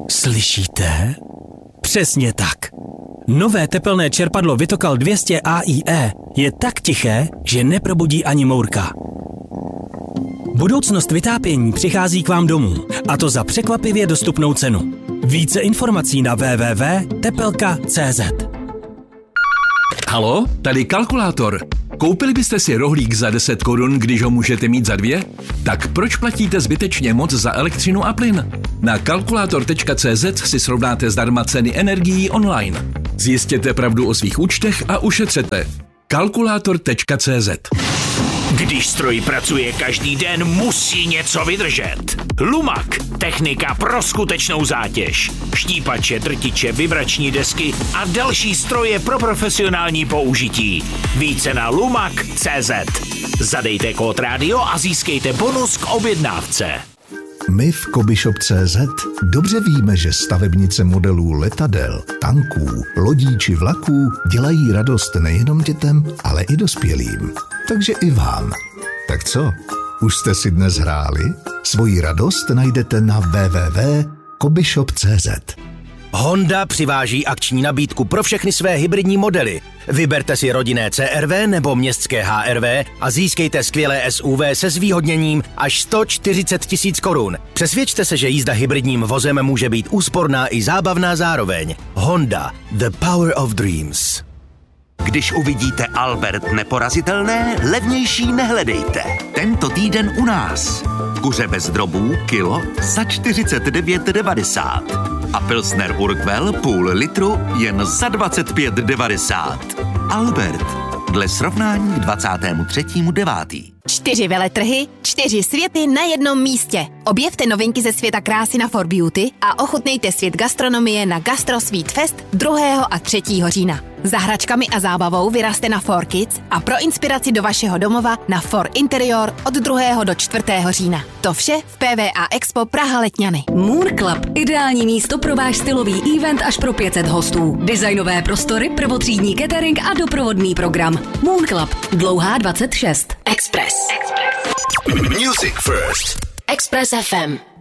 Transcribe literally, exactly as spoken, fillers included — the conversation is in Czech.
Slyšíte? Přesně tak. Nové tepelné čerpadlo Vitokal dvě stě A I E je tak tiché, že neprobudí ani mourka. Budoucnost vytápění přichází k vám domů, a to za překvapivě dostupnou cenu. Více informací na w w w tečka tepelka tečka c z. Halo, tady kalkulátor. Koupili byste si rohlík za deset korun, když ho můžete mít za dvě? Tak proč platíte zbytečně moc za elektřinu a plyn? Na kalkulátor tečka c z si srovnáte zdarma ceny energií online. Zjistěte pravdu o svých účtech a ušetřete. kalkulátor tečka c z. Když stroj pracuje každý den, musí něco vydržet. Lumak. Technika pro skutečnou zátěž. Štípače, drtiče, vibrační desky a další stroje pro profesionální použití. Více na lumak tečka c z. Zadejte kód rádio a získejte bonus k objednávce. My v Kobyshop tečka c z dobře víme, že stavebnice modelů letadel, tanků, lodí či vlaků dělají radost nejenom dětem, ale i dospělým. Takže i vám. Tak co? Už jste si dnes hráli? Svoji radost najdete na w w w tečka kobyshop tečka c z. Honda přiváží akční nabídku pro všechny své hybridní modely. Vyberte si rodinné C R V nebo městské H R V a získejte skvělé S U V se zvýhodněním až sto čtyřicet tisíc korun. Přesvědčte se, že jízda hybridním vozem může být úsporná i zábavná zároveň. Honda. The power of dreams. Když uvidíte Albert neporazitelné, levnější nehledejte. Tento týden u nás. Kuře bez drobů kilo za čtyřicet devět devadesát. A Pilsner Urquell půl litru jen za dvacet pět devadesát. Albert. Dle srovnání dvacátého třetího devátého Čtyři veletrhy, čtyři světy na jednom místě. Objevte novinky ze světa krásy na For Beauty a ochutnejte svět gastronomie na Gastro Sweet Fest druhého a třetího října. Za hračkami a zábavou vyraste na For Kids a pro inspiraci do vašeho domova na For Interior od druhého do čtvrtého října. To vše v P V A Expo Praha Letňany. Moon Club. Ideální místo pro váš stylový event až pro pět set hostů. Designové prostory, prvotřídní catering a doprovodný program. Moon Club. Dlouhá dvacet šest. Express. Music First. Express F M.